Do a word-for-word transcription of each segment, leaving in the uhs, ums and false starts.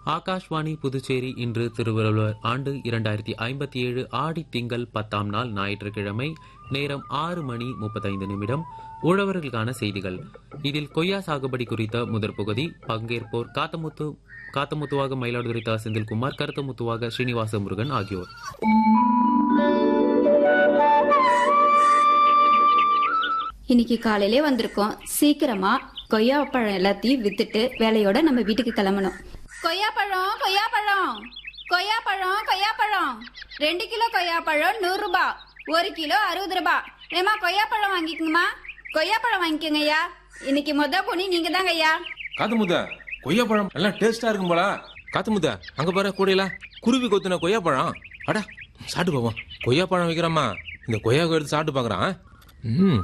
ஆகாஷ்வாணி புதுச்சேரி இன்று திருவள்ளுவர் ஆண்டு இரண்டாயிரத்தி ஐம்பத்தி ஏழு ஆடி திங்கள் பத்தாம் நாள் ஞாயிற்றுக்கிழமை. நேரம் ஆறு மணி முப்பத்தைந்து நிமிடம். உழவர்களுக்கான செய்திகள். இதில் கொய்யா சாகுபடி குறித்த முதற் பகுதி. பங்கேற்போர் காத்தமுத்து காத்தமுத்துவாக மயிலாடுதுறை தா செந்தில்குமார், கருத்தமுத்துவாக ஸ்ரீனிவாச முருகன் ஆகியோர். இன்னைக்கு காலையிலே வந்திருக்கோம். சீக்கிரமா கொய்யா பழம் எல்லாத்தையும் வித்துட்டு வேலையோட நம்ம வீட்டுக்கு கிளம்பணும். கொய்யா பழம் கொய்யா பழம் கொய்யா பழம் கொய்யா பழம் ரெண்டு கிலோ கொய்யா பழம் நூறு ரூபாய், ஒரு கிலோ அறுபது ரூபாய். ஏமா கொய்யா பழம் வாங்கிக்கோங்கம்மா, கொய்யா பழம் வாங்கிக்கோங்க ஐயா. இன்னைக்கு முத பொண்ணி நீங்க தாங்க ஐயா. காத்து முத கொய்யா பழம் எல்லாம் டேஸ்டா இருக்கும் போல. காத்து முத அங்க பாரு கூடையில குருவி கொத்துன கொய்யா பழம். அட சாப்பிட்டு போவோம். கொய்யா பழம் வைக்கிறோமா, இந்த கொய்யா எடுத்து சாப்பிட்டு பாக்குறான். ம்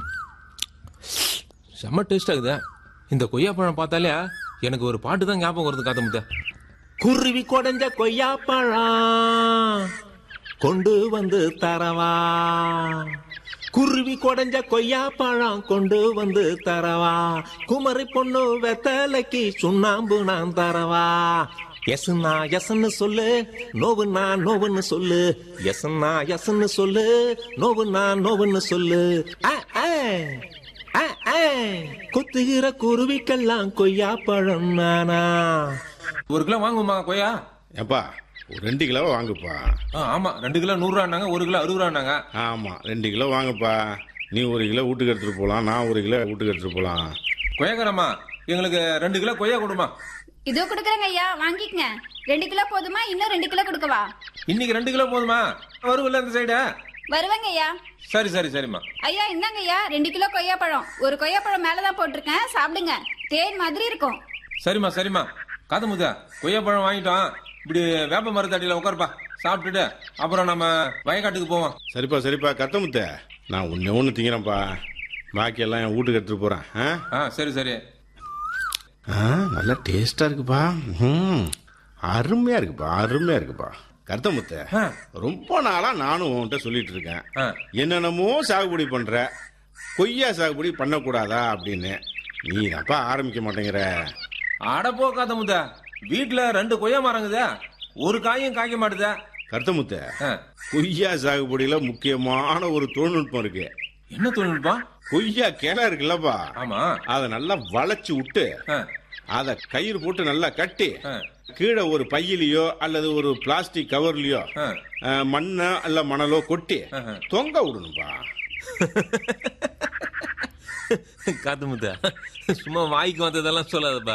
செம்ம டேஸ்டா இருக்குது. இந்த கொய்யா பழம் பார்த்தாலே எனக்கு ஒரு பாட்டு தான் ஞாபகம் வருது. காத்து முத குருவி கொடைஞ்ச கொய்யா பழம் கொண்டு வந்து தரவா, குருவி கொடைஞ்ச கொய்யா பழம் கொண்டு வந்து தரவா, குமரி பொண்ணு வெத்தலைக்கு சுண்ணாம்பு நான் தரவா. எஸ்னா எஸ்ன்னு சொல்லு, நோவுனா நோவுன்னு சொல்லு, எஸ்னா எஸ்ன்னு சொல்லு, நோவுனா நோவுன்னு சொல்லு. கொத்துகிற குருவிக்கெல்லாம் கொய்யா பழம் நானா. ஒரு கிலோ வாங்குமா கொய்யா? ஏப்பா ஒரு ரெண்டு கிலோ வாங்குப்பா. ஆமா ரெண்டு கிலோ நூறு ரூபாங்க, ஒரு கிலோ அறுபது ரூபாங்க. ஆமா ரெண்டு கிலோ வாங்குப்பா. நீ ஒரு கிலோ வீட்டுக்கு எடுத்துட்டு போலாம், நான் ஒரு கிலோ வீட்டுக்கு எடுத்துட்டு போலாம். கொய்யாக்காரம்மா எங்களுக்கு ரெண்டு கிலோ கொய்யா கொடுமா. இதோ கொடுக்குறேங்க ஐயா, வாங்கிக்கங்க. ரெண்டு கிலோ போதுமா, இன்னும் ரெண்டு கிலோ கொடுக்கவா? இன்னைக்கு ரெண்டு கிலோ போதுமா? வருவில்ல இந்த சைடு? வருவாங்க ஐயா. சரி சரி சரிம்மா. ஐயா இந்தாங்க ஐயா, ரெண்டு கிலோ கொய்யா பழம். ஒரு கொய்யா பழம் மேலதான் போட்டிருக்கேன், சாப்பிடுங்க. தேன் மாதிரி இருக்கும். சரிம்மா சரிம்மா. காது முத கொய்யா பழம் வாங்கிட்டோம். இப்படி வேப்ப மரத்தடியில உட்காருப்பா, சாப்பிட்டுட்டு அப்புறம் நம்ம வயக்காட்டுக்கு போவோம். சரிப்பா சரிப்பா. கத்தமுத்த நான் ஒன்னு ஒண்ணு திங்கிறேன்ப்பா, பாக்கி எல்லாம் என் வீட்டுக்கு எடுத்துட்டு போறேன். ஆ சரி சரி. நல்லா டேஸ்டா இருக்குப்பா. ம் அருமையா இருக்குப்பா, அருமையா இருக்குப்பா. கருத்தமுத்த ரொம்ப நாளா நானும் உன்கிட்ட சொல்லிட்டு இருக்கேன், என்னென்னமோ சாகுபடி பண்ற, கொய்யா சாகுபடி பண்ணக்கூடாதா அப்படின்னு. நீ அப்பா ஆரம்பிக்க மாட்டேங்கிற. அடப்போ காத்த முத்த, வீட்டுல ரெண்டு கொய்யா மரங்குதா, ஒரு காயும் காய்க்க மாட்டுதா. கருத்தமுத்த கொய்யா சாகுபடியில முக்கியமான ஒரு தொழில்நுட்பம் இருக்கு. என்ன தொழில்நுட்பம்? கொய்யா கிளை இருக்குல்லப்பா, ஆமா, அத நல்லா வளைச்சு விட்டு அத கயிறு போட்டு நல்லா கட்டி கீழே ஒரு பையிலையோ அல்லது ஒரு பிளாஸ்டிக் கவர்லயோ மண்ணோ அல்ல மணலோ கொட்டி தொங்க விடணும்பா. காத்து முத்த சும்மா வாய்க்கு வந்ததெல்லாம் சொல்லாதப்பா.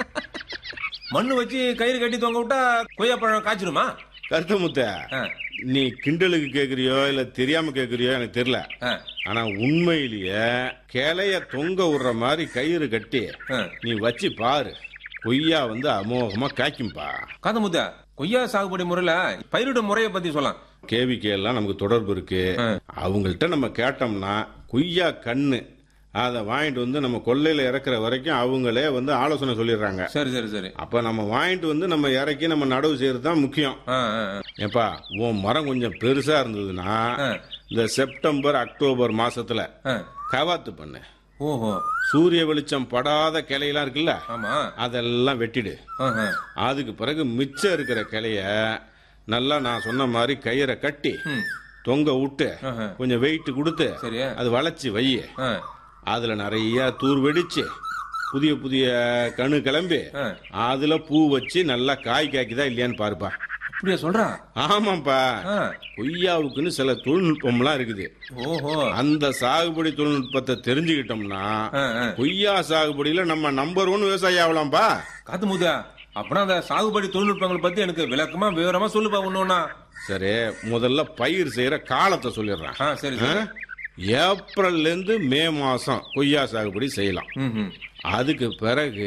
மண்ணு வச்சு கயிறு கட்டி தொங்க விட்டா கொய்யா பழம் காய்ச்சிருமா? கருத்தமுத்த நீ கிண்டலுக்கு கேக்குறியோ இல்ல தெரியாம கேக்குறியோ எனக்கு தெரியல, ஆனா உண்மையிலேயே கிளைய தொங்க விடுற மாதிரி கயிறு கட்டி நீ வச்சு பாரு, கொய்யா வந்து அமோகமா காய்க்கும்பா. காது முத்த கொய்யா சாகுபடி முறையில பயிரிடும் முறையை பத்தி சொல்லலாம். கேவிகே எல்லாம் நமக்கு தொடர்பு இருக்கு. அவங்கள்ட்ட நம்ம கேட்டோம்னா கொய்யா கண்ணு அதை வாங்கிட்டு வந்து நம்ம கொள்ளையில இறக்குற வரைக்கும் அவங்களே வந்து ஆலோசனை சொல்லிடுறாங்க. சரி சரி சரி. அப்ப நம்ம வாங்கிட்டு வந்து நம்ம இறக்கி நம்ம நடவு செய்யறது தான் முக்கியம். ஏப்பா உன் மரம் கொஞ்சம் பெருசா இருந்ததுன்னா இந்த செப்டம்பர் அக்டோபர் மாசத்துல கவாத்து பண்ணு. ஓஹோ. சூரிய வெளிச்சம் படாத கிளையெல்லாம் இருக்குல்ல, ஆமா, அதெல்லாம் வெட்டிடு. அதுக்கு பிறகு மிச்சம் இருக்கிற கிளைய நல்லா நான் சொன்ன மாதிரி கயிறை கட்டி தொங்க விட்டு கொஞ்சம் வெயிட் கொடுத்து அது வளைச்சு வை. அதுல நிறைய தூர் வெடிச்சு புதிய புதிய கணு கிளம்பி அதுல பூ வச்சு நல்லா காய் காய்க்குதா இல்லையான்னு பாருப்பா. அப்படியே சொல்றா? ஆமாப்பா, கொய்யாவுக்குன்னு சில தொழில்நுட்பம் எல்லாம் இருக்குது. ஓஹோ. அந்த சாகுபடி தொழில்நுட்பத்தை தெரிஞ்சுக்கிட்டோம்னா கொய்யா சாகுபடியில நம்ம நம்பர் ஒன் விவசாயி ஆகலாம்ப்பா. காத்து முத அப்புறம் அந்த சாகுபடி தொழில்நுட்பங்கள் பத்தி எனக்கு விளக்கமா விவரமா சொல்லுப்பா. ஒண்ணுன்னா சரி, முதல்ல பயிர் செய்யற காலத்தை சொல்லிடுறேன். சரி. ஏப்ரல்ல இருந்து மே மாசம் கொய்யா சாகுபடி செய்யலாம். அதுக்கு பிறகு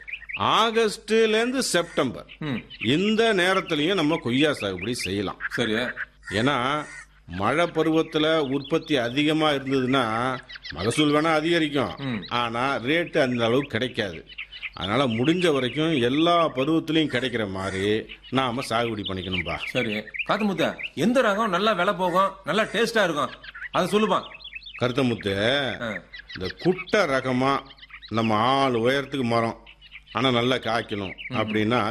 ஆகஸ்ட்ல இருந்து செப்டம்பர் இந்த நேரத்திலயும் நம்ம கொய்யா சாகுபடி செய்யலாம். சரி. ஏன்னா மழை பருவத்துல உற்பத்தி அதிகமா இருந்ததுன்னா மகசூல் வேணா அதிகரிக்கும், ஆனா ரேட்டு அந்த அளவுக்கு கிடைக்காது. அதனால முடிஞ்ச வரைக்கும் எல்லா பருவத்திலையும் கிடைக்கிற மாதிரி நாம சாகுபடி பண்ணிக்கணும்பா. சரி. காத்து முத்த எந்த ரகம் நல்லா விலை போகும், நல்லா டேஸ்டா இருக்கும், அதை சொல்லுப்பா. கருத்தமுத்து இந்த குட்டை ரகமா நம்ம ஆள் உயரத்துக்கு மரம் ஆனா நல்லா காய்க்கணும் அப்படின்னா